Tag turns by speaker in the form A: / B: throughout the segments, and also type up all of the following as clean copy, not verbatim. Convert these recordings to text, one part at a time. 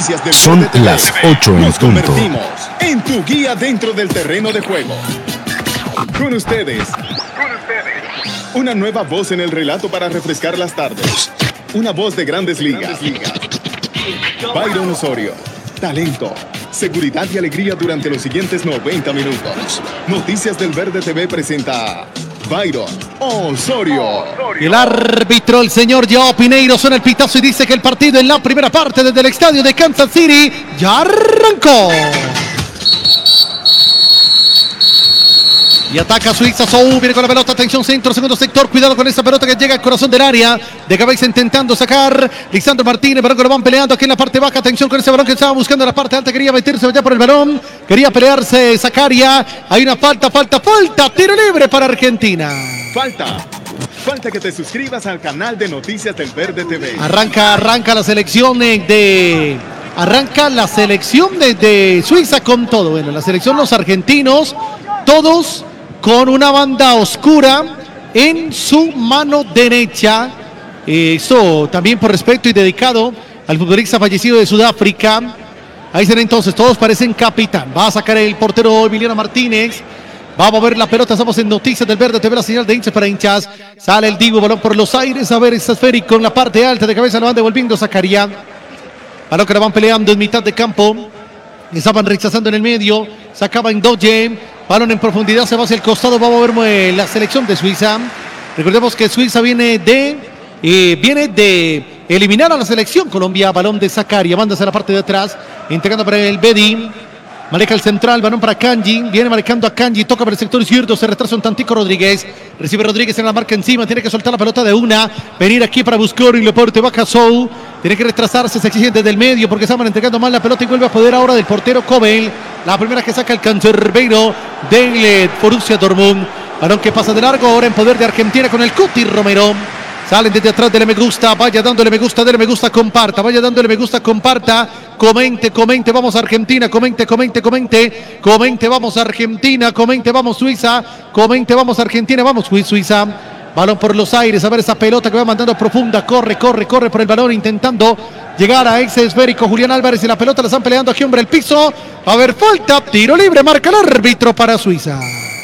A: noticias del
B: Son
A: Verde TV.
B: las 8 en
A: Nos
B: punto.
A: convertimos en tu guía dentro del terreno de juego. Con ustedes, una nueva voz en el relato para refrescar las tardes. Una voz de Grandes Ligas. Byron Osorio. Talento, seguridad y alegría durante los siguientes 90 minutos. Noticias del Verde TV presenta a Byron Osorio.
C: El árbitro, el señor Joao Pineiro, suena el pitazo y dice que el partido en la primera parte desde el estadio de Kansas City ya arrancó. Y ataca Suiza. Sou viene con la pelota. Atención, centro, segundo sector. Cuidado con esa pelota que llega al corazón del área. De cabeza intentando sacar Lisandro Martínez. Balón que lo van peleando aquí en la parte baja. Atención con ese balón que estaba buscando en la parte alta. Quería meterse allá por el balón. Quería pelearse Zakaria. Hay una falta. Tiro libre para Argentina.
A: Falta que te suscribas al canal de Noticias del Verde TV.
C: Arranca la selección de... Arranca la selección de Suiza con todo. Bueno, la selección, los argentinos, todos con una banda oscura en su mano derecha. Esto también por respeto y dedicado al futbolista fallecido de Sudáfrica. Ahí será entonces, todos parecen capitán. Va a sacar el portero Emiliano Martínez. Va a mover la pelota, estamos en Noticias del Verde TV, la señal de hinchas para hinchas. Sale el Dibu, balón por los aires. A ver, está esférico en la parte alta de cabeza, lo van devolviendo Zakaria. Balón que la van peleando en mitad de campo. Estaban rechazando en el medio. Sacaba en Doge. Balón en profundidad, se va hacia el costado. Va a mover la selección de Suiza. Recordemos que Suiza viene de eliminar a la selección Colombia. Balón de Zakaria, manda hacia la parte de atrás. Entregando para el Bedi. Maneja el central, balón para Kanji. Viene marcando a Kanji, toca por el sector izquierdo. Se retrasa un tantico Rodríguez. Recibe Rodríguez en la marca encima. Tiene que soltar la pelota de una. Venir aquí para buscar y Leporte. Baja Sou. Tiene que retrasarse, se exige desde el medio porque estaban entregando mal la pelota y vuelve a poder ahora del portero Kobel. La primera que saca el cancerbero del Borussia Dortmund. Balón que pasa de largo, ahora en poder de Argentina con el Cuti Romero. Salen desde atrás del me gusta, vaya dándole me gusta, dele me gusta, comparta, vaya dándole me gusta, comparta, comente, vamos Argentina, comente, vamos Argentina, comente, vamos Suiza, comente, vamos Argentina, vamos Suiza. Balón por los aires, a ver esa pelota que va mandando profunda, corre por el balón intentando llegar a ese esférico Julián Álvarez y la pelota la están peleando aquí, hombre, el piso. A ver, falta, tiro libre, marca el árbitro para Suiza.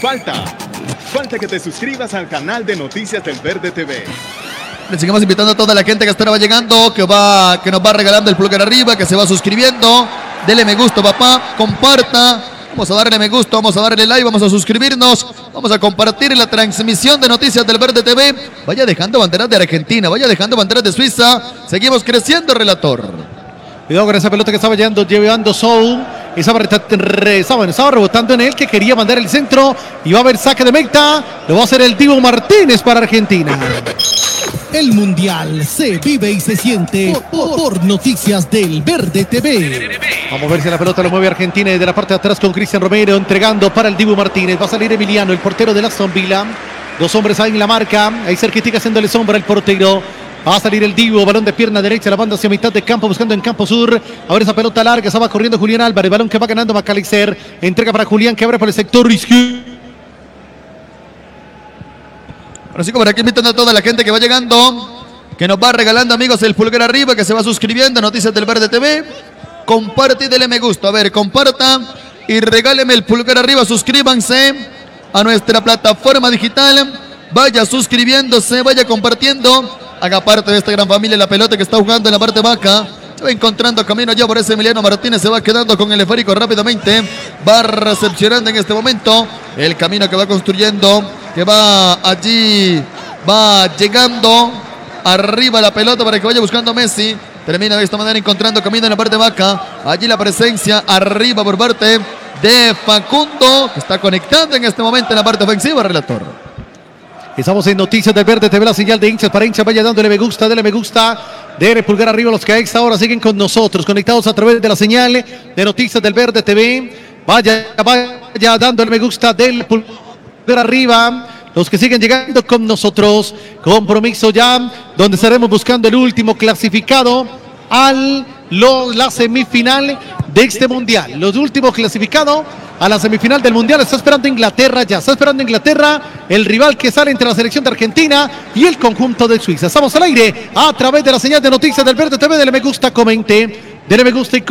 A: Falta que te suscribas al canal de Noticias del Verde TV.
D: Le seguimos invitando a toda la gente que hasta ahora va llegando, que nos va regalando el pulgar arriba, que se va suscribiendo. Dele me gusta, papá, comparta. Vamos a darle me gusta, vamos a darle like, vamos a suscribirnos, vamos a compartir la transmisión de Noticias del Verde TV. Vaya dejando banderas de Argentina, vaya dejando banderas de Suiza. Seguimos creciendo, relator.
C: Cuidado con esa pelota que estaba llevando Sou. Estaba rebotando en él, que quería mandar el centro. Y va a haber saque de meta. Lo va a hacer el Dibu Martínez para Argentina.
E: El Mundial se vive y se siente por Noticias del Verde TV.
C: Vamos a ver si la pelota lo mueve Argentina desde la parte de atrás con Cristian Romero entregando para el Dibu Martínez. Va a salir Emiliano, el portero de Aston Villa. Dos hombres ahí en la marca. Ahí cerquitica haciéndole sombra el portero. Va a salir el Dibu, balón de pierna derecha, la banda hacia mitad de campo, buscando en campo sur. A ver esa pelota larga, estaba corriendo Julián Álvarez. Balón que va ganando McAllister. Entrega para Julián que abre por el sector izquierdo.
D: Ahora sí, como aquí invitando a toda la gente que va llegando, que nos va regalando, amigos, el pulgar arriba, que se va suscribiendo a Noticias del Verde TV. Comparte y dele me gusta. A ver, comparta y regáleme el pulgar arriba. Suscríbanse a nuestra plataforma digital. Vaya suscribiéndose, vaya compartiendo. Haga parte de esta gran familia. La pelota que está jugando en la parte baja. Se va encontrando camino ya por ese Emiliano Martínez. Se va quedando con el esférico rápidamente. Va recepcionando en este momento el camino que va construyendo. Que va allí. Va llegando arriba la pelota para que vaya buscando Messi. Termina de esta manera encontrando camino en la parte baja. Allí la presencia arriba por parte de Facundo, que está conectando en este momento en la parte ofensiva, relator.
C: Estamos en Noticias del Verde TV, la señal de hinchas para hinchas. Vaya dándole me gusta, dele pulgar arriba los que a esta hora siguen con nosotros, conectados a través de la señal de Noticias del Verde TV. Vaya dándole me gusta, del pulgar arriba. Los que siguen llegando con nosotros, compromiso ya, donde estaremos buscando el último clasificado a la semifinal de este mundial. Los últimos clasificados a la semifinal del mundial. Está esperando Inglaterra ya, está esperando Inglaterra, el rival que sale entre la selección de Argentina y el conjunto de Suiza. Estamos al aire a través de la señal de Noticias del Verde TV. Dele me gusta, comente, dele me gusta y